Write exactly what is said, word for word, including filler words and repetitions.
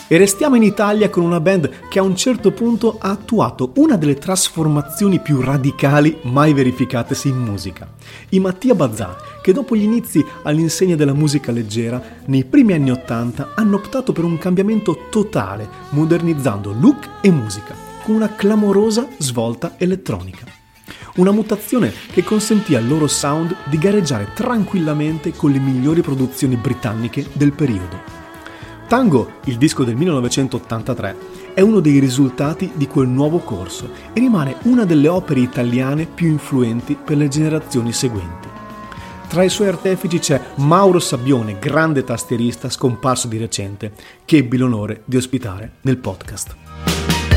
E restiamo in Italia con una band che a un certo punto ha attuato una delle trasformazioni più radicali mai verificatesi in musica. I Mattia Bazar, che dopo gli inizi all'insegna della musica leggera, nei primi anni Ottanta hanno optato per un cambiamento totale, modernizzando look e musica, con una clamorosa svolta elettronica. Una mutazione che consentì al loro sound di gareggiare tranquillamente con le migliori produzioni britanniche del periodo. Tango, il disco del millenovecentottantatré, è uno dei risultati di quel nuovo corso e rimane una delle opere italiane più influenti per le generazioni seguenti. Tra i suoi artefici c'è Mauro Sabbione, grande tastierista scomparso di recente, che ebbi l'onore di ospitare nel podcast.